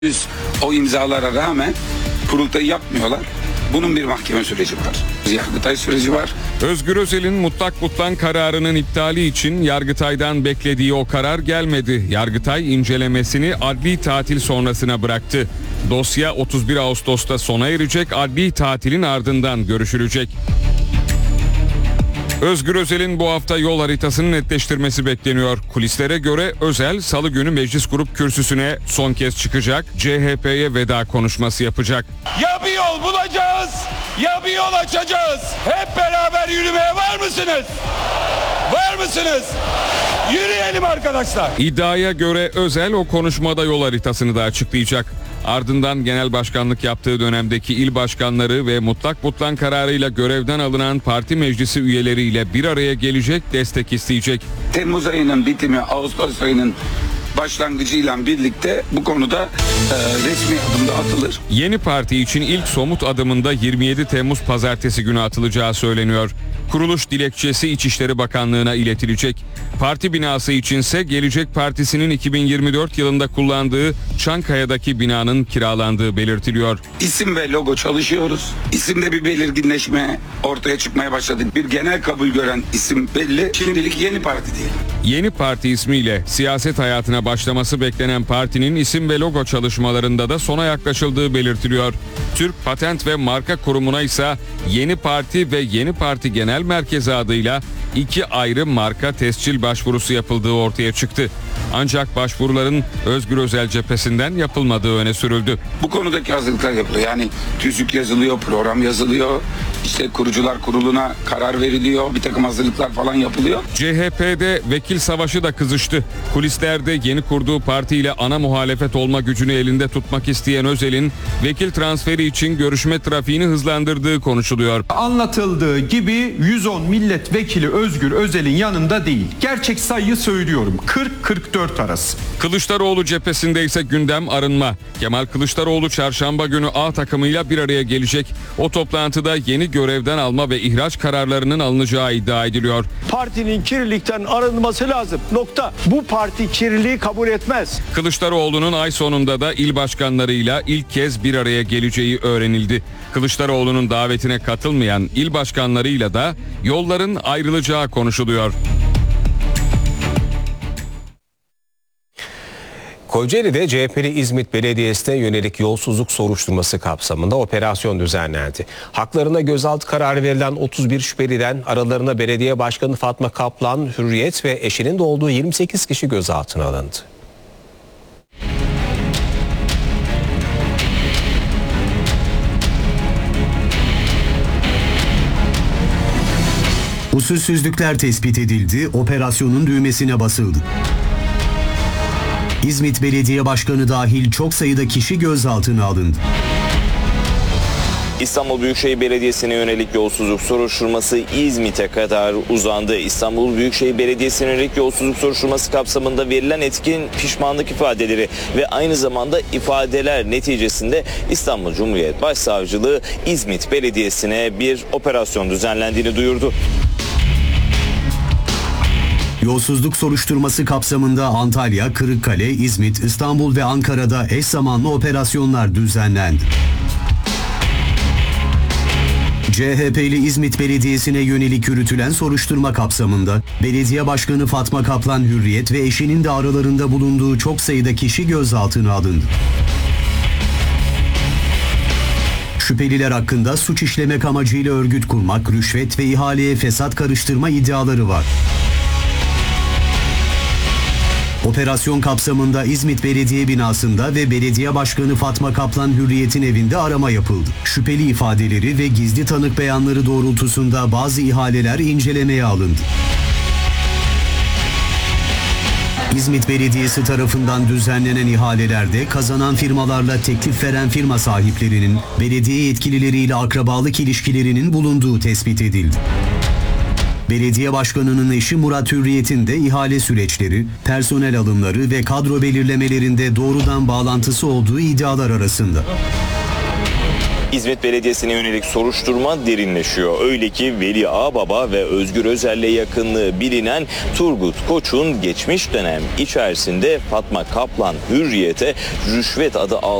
O imzalara rağmen kurultayı yapmıyorlar. Bunun bir mahkeme süreci var. Yargıtay süreci var. Özgür Özel'in mutlak butlan kararının iptali için Yargıtay'dan beklediği o karar gelmedi. Yargıtay incelemesini adli tatil sonrasına bıraktı. Dosya 31 Ağustos'ta sona erecek, adli tatilin ardından görüşülecek. Özgür Özel'in bu hafta yol haritasını netleştirmesi bekleniyor. Kulislere göre Özel salı günü meclis grup kürsüsüne son kez çıkacak, CHP'ye veda konuşması yapacak. Ya bir yol bulacağız ya bir yol açacağız. Hep beraber yürümeye var mısınız? Var mısınız? Yürüyelim arkadaşlar. İddiaya göre Özel o konuşmada yol haritasını da açıklayacak. Ardından genel başkanlık yaptığı dönemdeki il başkanları ve mutlak butlan kararıyla görevden alınan parti meclisi üyeleriyle bir araya gelecek, destek isteyecek. Temmuz ayının bitimi, Ağustos ayının başlangıcıyla birlikte bu konuda resmi adımda atılır. Yeni parti için ilk somut adımında 27 Temmuz pazartesi günü atılacağı söyleniyor. Kuruluş dilekçesi İçişleri Bakanlığı'na iletilecek. Parti binası içinse Gelecek Partisi'nin 2024 yılında kullandığı Çankaya'daki binanın kiralandığı belirtiliyor. İsim ve logo çalışıyoruz. İsimde bir belirginleşme ortaya çıkmaya başladı. Bir genel kabul gören isim belli. Şimdilik Yeni Parti değil. Yeni Parti ismiyle siyaset hayatına başlaması beklenen partinin isim ve logo çalışmalarında da sona yaklaşıldığı belirtiliyor. Türk Patent ve Marka Kurumu'na ise Yeni Parti ve Yeni Parti Genel Merkezi adıyla iki ayrı marka tescil başvurusu yapıldığı ortaya çıktı. Ancak başvuruların Özgür Özel cephesinden yapılmadığı öne sürüldü. Bu konudaki hazırlıklar yapılıyor. Yani tüzük yazılıyor, program yazılıyor. İşte kurucular kuruluna karar veriliyor. Bir takım hazırlıklar falan yapılıyor. CHP'de vekil savaşı da kızıştı. Kulislerde yeni kurduğu partiyle ana muhalefet olma gücünü elinde tutmak isteyen Özel'in vekil transferi için görüşme trafiğini hızlandırdığı konuşuluyor. Anlatıldığı gibi 110 milletvekili Özgür Özel'in yanında değil. Gerçek sayıyı söylüyorum. 40-44 arası. Kılıçdaroğlu cephesinde ise gündem arınma. Kemal Kılıçdaroğlu çarşamba günü A takımıyla bir araya gelecek. O toplantıda yeni görevden alma ve ihraç kararlarının alınacağı iddia ediliyor. Partinin kirlilikten arınması lazım. Nokta. Bu parti kirliliği kabul etmez. Kılıçdaroğlu'nun ay sonunda da il başkanlarıyla ilk kez bir araya geleceği öğrenildi. Kılıçdaroğlu'nun davetine katılmayan il başkanlarıyla da yolların ayrılacağı konuşuluyor. Kocaeli'de CHP'li İzmit Belediyesi'ne yönelik yolsuzluk soruşturması kapsamında operasyon düzenlendi. Haklarına gözaltı kararı verilen 31 şüpheliden aralarına belediye başkanı Fatma Kaplan, Hürriyet ve eşinin de olduğu 28 kişi gözaltına alındı. Usulsüzlükler tespit edildi, operasyonun düğmesine basıldı. İzmit Belediye Başkanı dahil çok sayıda kişi gözaltına alındı. İstanbul Büyükşehir Belediyesi'ne yönelik yolsuzluk soruşturması İzmit'e kadar uzandı. İstanbul Büyükşehir Belediyesi'ne yönelik yolsuzluk soruşturması kapsamında verilen etkin pişmanlık ifadeleri ve aynı zamanda ifadeler neticesinde İstanbul Cumhuriyet Başsavcılığı İzmit Belediyesi'ne bir operasyon düzenlendiğini duyurdu. Yolsuzluk soruşturması kapsamında Antalya, Kırıkkale, İzmit, İstanbul ve Ankara'da eş zamanlı operasyonlar düzenlendi. CHP'li İzmit Belediyesi'ne yönelik yürütülen soruşturma kapsamında Belediye Başkanı Fatma Kaplan Hürriyet ve eşinin de aralarında bulunduğu çok sayıda kişi gözaltına alındı. Şüpheliler hakkında suç işlemek amacıyla örgüt kurmak, rüşvet ve ihaleye fesat karıştırma iddiaları var. Operasyon kapsamında İzmit Belediye binasında ve Belediye Başkanı Fatma Kaplan Hürriyet'in evinde arama yapıldı. Şüpheli ifadeleri ve gizli tanık beyanları doğrultusunda bazı ihaleler incelemeye alındı. İzmit Belediyesi tarafından düzenlenen ihalelerde kazanan firmalarla teklif veren firma sahiplerinin belediye yetkilileriyle akrabalık ilişkilerinin bulunduğu tespit edildi. Belediye Başkanı'nın eşi Murat Hürriyet'in de ihale süreçleri, personel alımları ve kadro belirlemelerinde doğrudan bağlantısı olduğu iddialar arasında. İzmit Belediyesi'ne yönelik soruşturma derinleşiyor. Öyle ki Veli Ağbaba ve Özgür Özel'le yakınlığı bilinen Turgut Koç'un geçmiş dönem içerisinde Fatma Kaplan Hürriyet'e rüşvet adı